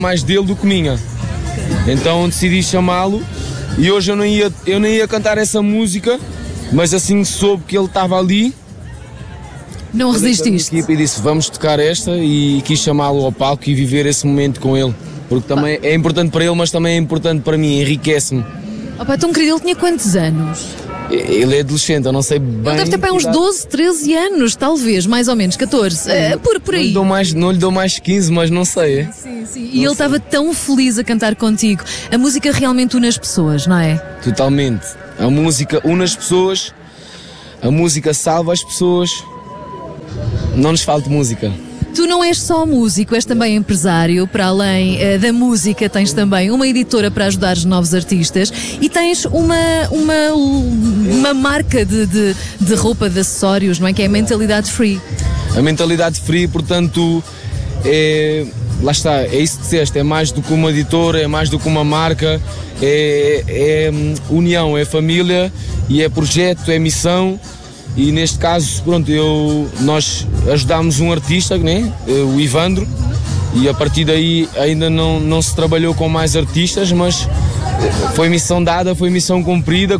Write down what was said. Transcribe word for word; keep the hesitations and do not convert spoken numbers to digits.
mais dele do que minha. Então decidi chamá-lo e hoje eu nem ia, eu nem ia cantar essa música, mas assim soube que ele estava ali. Não resististe? E disse, vamos tocar esta, e quis chamá-lo ao palco e viver esse momento com ele. Porque também é importante para ele, mas também é importante para mim, enriquece-me. Opa, tão querido, ele tinha quantos anos? Ele é adolescente, eu não sei bem... Ele deve ter para uns doze, treze anos, talvez, mais ou menos, catorze, uh, por, por aí. Não lhe, dou mais, não lhe dou mais quinze, mas não sei. Sim, sim. E não ele estava tão feliz a cantar contigo. A música realmente une as pessoas, não é? Totalmente. A música une as pessoas, a música salva as pessoas. Não nos falta música. Tu não és só músico, és também empresário. Para além uh, da música, tens também uma editora para ajudar os novos artistas e tens uma, uma, uma marca de, de, de roupa, de acessórios, não é? Que é a Mentalidade Free. A Mentalidade Free, portanto, é, lá está, é isso que disseste, é mais do que uma editora, é mais do que uma marca, é, é união, é família e é projeto, é missão. E neste caso, pronto, eu, nós ajudámos um artista, né? O Ivandro, e a partir daí ainda não, não se trabalhou com mais artistas, mas foi missão dada, foi missão cumprida.